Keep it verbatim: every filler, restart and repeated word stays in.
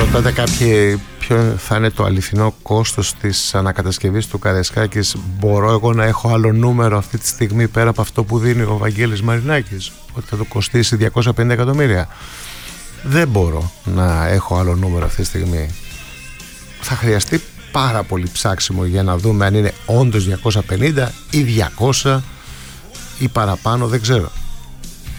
ρωτάτε κάποιοι ποιο θα είναι το αληθινό κόστος της ανακατασκευής του Καραϊσκάκης, μπορώ εγώ να έχω άλλο νούμερο αυτή τη στιγμή πέρα από αυτό που δίνει ο Βαγγέλης Μαρινάκης, ότι θα το κοστίσει διακόσια πενήντα εκατομμύρια? Δεν μπορώ να έχω άλλο νούμερο αυτή τη στιγμή. Θα χρειαστεί πάρα πολύ ψάξιμο για να δούμε αν είναι όντως διακόσια πενήντα ή διακόσια ή παραπάνω, δεν ξέρω.